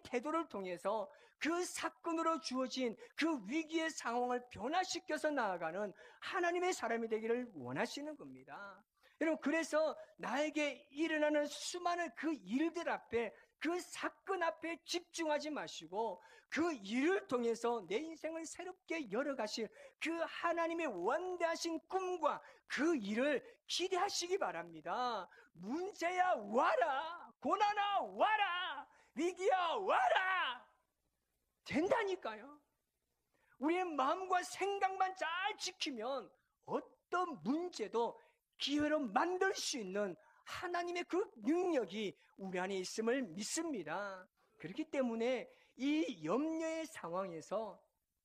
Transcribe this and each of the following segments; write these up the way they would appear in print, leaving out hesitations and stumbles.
태도를 통해서 그 사건으로 주어진 그 위기의 상황을 변화시켜서 나아가는 하나님의 사람이 되기를 원하시는 겁니다. 여러분, 그래서 나에게 일어나는 수많은 그 일들 앞에, 그 사건 앞에 집중하지 마시고 그 일을 통해서 내 인생을 새롭게 열어가실 그 하나님의 원대하신 꿈과 그 일을 기대하시기 바랍니다. 문제야 와라, 고난아 와라, 위기야 와라, 된다니까요. 우리의 마음과 생각만 잘 지키면 어떤 문제도 기회로 만들 수 있는 하나님의 그 능력이 우리 안에 있음을 믿습니다. 그렇기 때문에 이 염려의 상황에서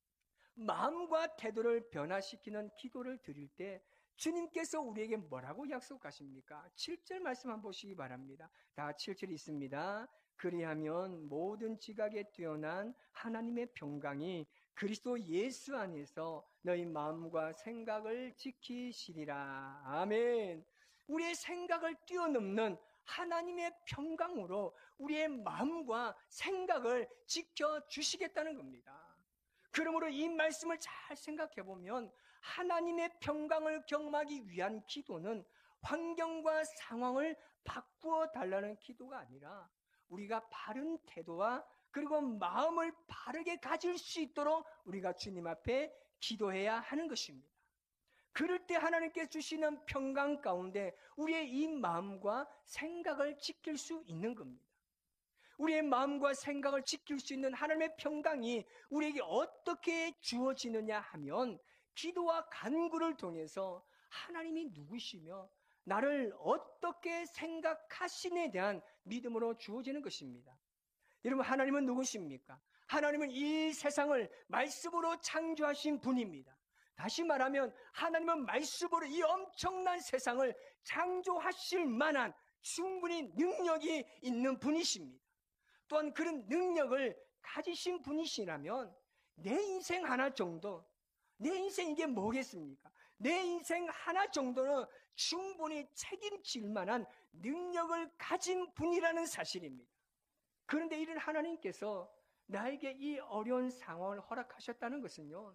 마음과 태도를 변화시키는 기도를 드릴 때 주님께서 우리에게 뭐라고 약속하십니까? 7절 말씀 한번 보시기 바랍니다. 다 7절 있습니다. 그리하면 모든 지각에 뛰어난 하나님의 평강이 그리스도 예수 안에서 너희 마음과 생각을 지키시리라. 아멘. 우리의 생각을 뛰어넘는 하나님의 평강으로 우리의 마음과 생각을 지켜주시겠다는 겁니다. 그러므로 이 말씀을 잘 생각해 보면 하나님의 평강을 경험하기 위한 기도는 환경과 상황을 바꾸어 달라는 기도가 아니라 우리가 바른 태도와 그리고 마음을 바르게 가질 수 있도록 우리가 주님 앞에 기도해야 하는 것입니다. 그럴 때 하나님께 주시는 평강 가운데 우리의 이 마음과 생각을 지킬 수 있는 겁니다. 우리의 마음과 생각을 지킬 수 있는 하나님의 평강이 우리에게 어떻게 주어지느냐 하면 기도와 간구를 통해서 하나님이 누구시며 나를 어떻게 생각하시느냐에 대한 믿음으로 주어지는 것입니다. 여러분, 하나님은 누구십니까? 하나님은 이 세상을 말씀으로 창조하신 분입니다. 다시 말하면 하나님은 말씀으로 이 엄청난 세상을 창조하실 만한 충분히 능력이 있는 분이십니다. 또한 그런 능력을 가지신 분이시라면 내 인생 하나 정도, 내 인생 이게 뭐겠습니까? 내 인생 하나 정도는 충분히 책임질 만한 능력을 가진 분이라는 사실입니다. 그런데 이런 하나님께서 나에게 이 어려운 상황을 허락하셨다는 것은요,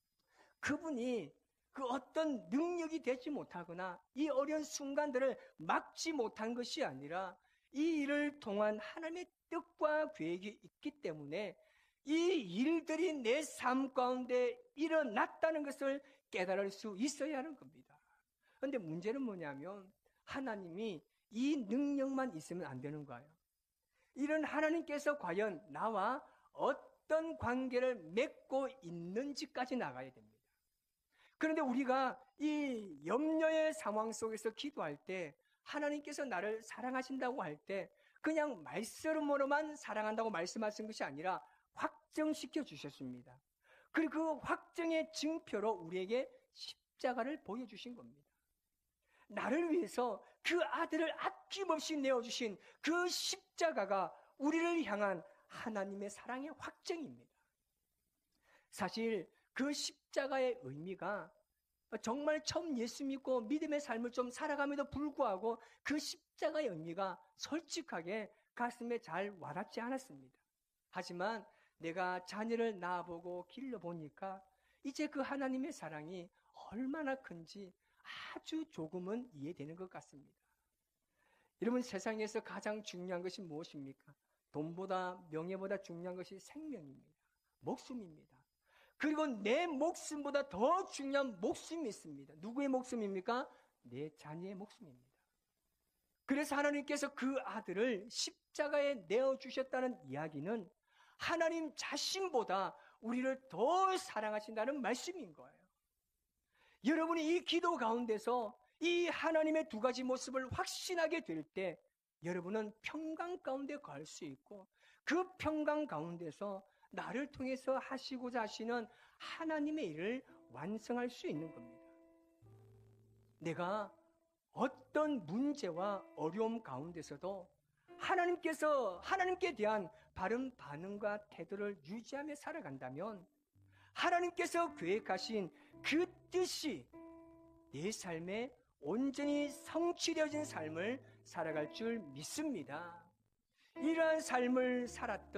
그분이 그 어떤 능력이 되지 못하거나 이 어려운 순간들을 막지 못한 것이 아니라 이 일을 통한 하나님의 뜻과 계획이 있기 때문에 이 일들이 내 삶 가운데 일어났다는 것을 깨달을 수 있어야 하는 겁니다. 그런데 문제는 뭐냐면 하나님이 이 능력만 있으면 안 되는 거예요. 이런 하나님께서 과연 나와 어떤 관계를 맺고 있는지까지 나가야 됩니다. 그런데 우리가 이 염려의 상황 속에서 기도할 때 하나님께서 나를 사랑하신다고 할 때 그냥 말씀으로만 사랑한다고 말씀하신 것이 아니라 확정시켜 주셨습니다. 그리고 그 확정의 증표로 우리에게 십자가를 보여주신 겁니다. 나를 위해서 그 아들을 아낌없이 내어주신 그 십자가가 우리를 향한 하나님의 사랑의 확정입니다. 사실 그 십자가의 의미가 정말 처음 예수 믿고 믿음의 삶을 좀 살아감에도 불구하고 그 십자가의 의미가 솔직하게 가슴에 잘 와닿지 않았습니다. 하지만 내가 자녀를 낳아보고 길러보니까 이제 그 하나님의 사랑이 얼마나 큰지 아주 조금은 이해되는 것 같습니다. 여러분, 세상에서 가장 중요한 것이 무엇입니까? 돈보다 명예보다 중요한 것이 생명입니다. 목숨입니다. 그리고 내 목숨보다 더 중요한 목숨이 있습니다. 누구의 목숨입니까? 내 자녀의 목숨입니다. 그래서 하나님께서 그 아들을 십자가에 내어주셨다는 이야기는 하나님 자신보다 우리를 더 사랑하신다는 말씀인 거예요. 여러분이 이 기도 가운데서 이 하나님의 두 가지 모습을 확신하게 될 때 여러분은 평강 가운데 갈 수 있고 그 평강 가운데서 나를 통해서 하시고자 하시는 하나님의 일을 완성할 수 있는 겁니다. 내가 어떤 문제와 어려움 가운데서도 하나님께 대한 바른 반응과 태도를 유지하며 살아간다면 하나님께서 계획하신 그 뜻이 내 삶에 온전히 성취되어진 삶을 살아갈 줄 믿습니다. 이러한 삶을 살았던